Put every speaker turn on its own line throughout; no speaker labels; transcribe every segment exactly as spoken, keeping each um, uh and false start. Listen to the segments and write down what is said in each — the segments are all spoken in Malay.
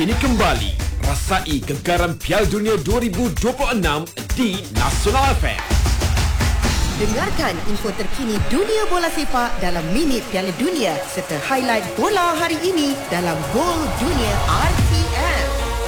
terkini kembali. Rasai gegaran Piala Dunia dua ribu dua puluh enam di Nasional F M.
Dengarkan info terkini dunia bola sepak dalam Minit Piala Dunia serta highlight bola hari ini dalam Gol Dunia R T M.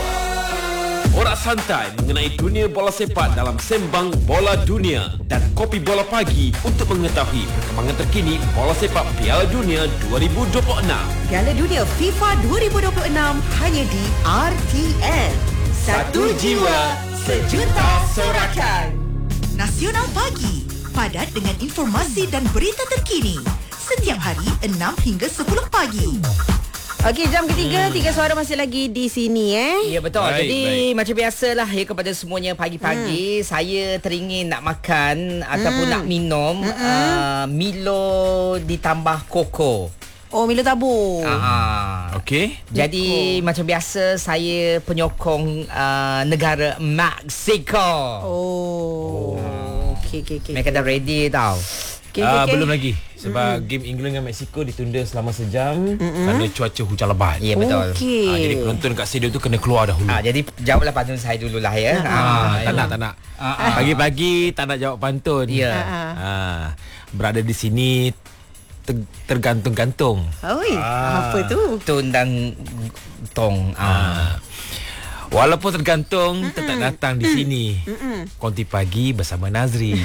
Borak santai mengenai dunia bola sepak dalam Sembang Bola Dunia dan Kopi Bola Pagi untuk mengetahui perkembangan terkini bola sepak Piala Dunia dua ribu dua puluh enam.
Piala Dunia FIFA dua ribu dua puluh enam hanya di R T M. Satu jiwa, sejuta sorakan. Nasional Pagi, padat dengan informasi dan berita terkini. Setiap hari enam hingga sepuluh pagi. Okey, jam ketiga, hmm. tiga suara masih lagi di sini eh.
Ya, betul. Baik, Jadi baik. macam biasalah ya, kepada semuanya pagi-pagi hmm. saya teringin nak makan hmm. ataupun nak minum hmm. uh, Milo ditambah koko.
Oh, Milo tabur.
Ah,
okey.
Jadi Diko. macam biasa saya penyokong uh, negara Mexico.
Oh. oh. Okey, okey, okey.
Mereka dah ready tau.
Okay, uh, okay. Belum lagi sebab mm. game England dengan Mexico ditunda selama sejam Mm-mm. kerana cuaca hujan lebat.
Ya, betul.
Okay.
Uh, jadi penonton kat stadium tu kena keluar dahulu.
Ah, jadi jawablah pantun saya dululah ya.
Ah, ah, tak nak tak nak. Ah, ah. Pagi-pagi tak nak jawab pantun.
Ya.
Ah, ah. Berada di sini ter- tergantung-gantung.
Oi, ah. apa tu?
Tun dan tong. Ah.
ah. Walaupun tergantung, Mm-mm. tetap datang di sini.
Mm-mm.
Konti Pagi bersama Nazri.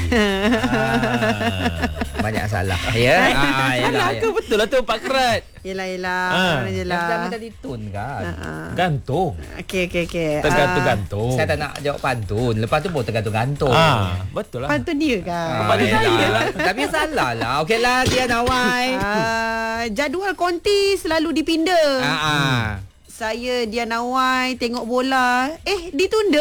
ah.
Banyak salah. Ya.
Ah, yalah, ya. Betul lah tu Pak Kerat.
Yelah, yelah.
Ah.
Yelah.
Yang tadi tun kan.
Uh-uh.
Gantung.
Okey, okey, okey.
Tergantung-gantung.
Saya tak nak jawab pantun. Lepas tu pun tergantung-gantung.
Ah, betul lah.
Pantun dia kan?
Ah,
Pantun saya lah.
Tapi salah lah. Okeylah, dia Nawai.
Uh, jadual konti selalu dipinda.
Ah, ah.
Saya Diana Wai tengok bola. Eh, ditunda?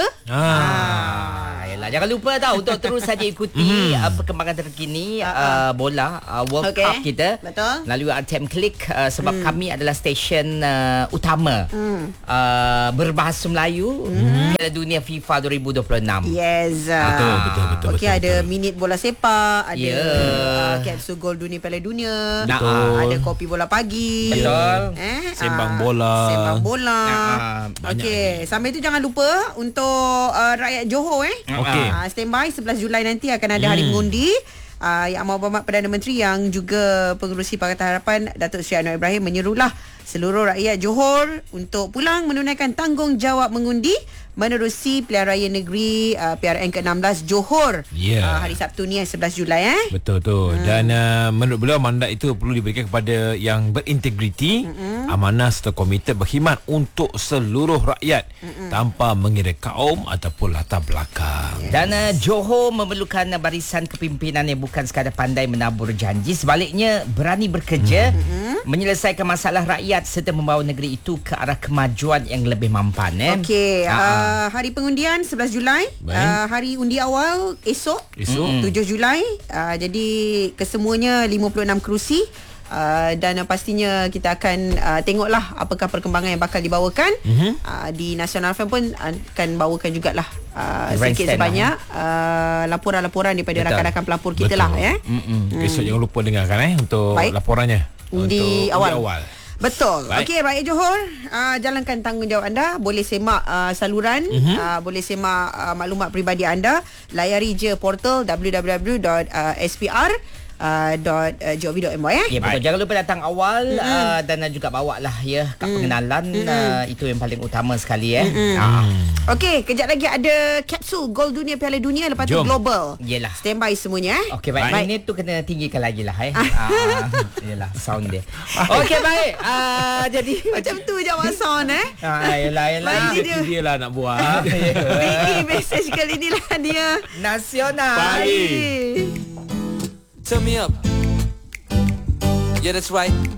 Ah, yalah, jangan lupa tau untuk terus saja ikuti uh, perkembangan terkini uh, bola uh, World
okay.
Cup kita.
Betul.
Lalu R T M Click uh, sebab mm. kami adalah stesen uh, utama mm. uh, berbahasa Melayu mm. Piala Dunia FIFA dua ribu dua puluh enam.
Yes.
Betul, betul, betul.
Okey, ada betul. minit bola sepak, ada yeah. uh, kapsul Gol Dunia Piala Dunia,
betul.
ada kopi bola pagi.
Betul.
Eh,
Sembang
uh,
bola.
Sembang bola.
Uh,
Okey, sambil tu jangan lupa untuk uh, rakyat Johor eh.
Okey.
Uh, standby sebelas Julai nanti akan ada hari mengundi. Uh, Yang Amat Berhormat Perdana Menteri yang juga pengerusi Pakatan Harapan Datuk Seri Anwar Ibrahim menyerulah seluruh rakyat Johor untuk pulang menunaikan tanggungjawab mengundi menerusi Pilihan Raya Negeri uh, P R N ke enam belas Johor
yeah.
uh, hari Sabtu ni sebelas Julai eh.
Betul tu. Hmm. Dan uh, menurut beliau mandat itu perlu diberikan kepada yang berintegriti, hmm. amanah serta komited berkhidmat untuk seluruh rakyat hmm. tanpa mengira kaum ataupun latar belakang.
Dan uh, Johor memerlukan uh, barisan kepimpinan yang bukan sekadar pandai menabur janji, sebaliknya berani bekerja, hmm. menyelesaikan masalah rakyat serta membawa negeri itu ke arah kemajuan yang lebih mampan eh.
Okey, uh, hari pengundian sebelas Julai, uh, hari undi awal esok,
esok
tujuh Julai. Uh, jadi kesemuanya lima puluh enam kerusi. Uh, dan uh, pastinya kita akan uh, tengoklah apakah perkembangan yang bakal dibawakan. Mm-hmm. uh, di Nasional F M pun akan bawakan jugalah uh, sedikit sebanyak uh, laporan-laporan daripada Betul. rakan-rakan pelapor kita Betul. lah ya.
Mm. Besok jangan lupa dengarkan eh untuk Baik. laporannya
undi awal.
awal.
Betul. Okey, rakyat Johor, uh, jalankan tanggungjawab anda. Boleh semak uh, saluran, mm-hmm. uh, boleh semak uh, maklumat peribadi anda. Layari je portal w w w dot s p r dot gov dot my eh.
Ya, betul. Jangan lupa datang awal, mm-hmm. uh, dan juga bawa lah ya kad pengenalan. Mm-hmm. uh, itu yang paling utama sekali eh.
Mm-hmm. Ah. Okey, kejap lagi ada kapsul Gol Dunia Piala Dunia, lepas Jom. tu global.
Yelah.
Standby semuanya eh.
Okey, baik. baik. Ini tu kena tinggikan lagi lah eh. ah, yelah, sound dia. Okey, baik. Uh, jadi
macam tu je awak sound eh.
Ah, yelah, yelah.
Dia, dia lah nak buat.
Bagi mesej kali ni lah dia.
Nasional.
Baik.
Turn me up. Yeah, that's right.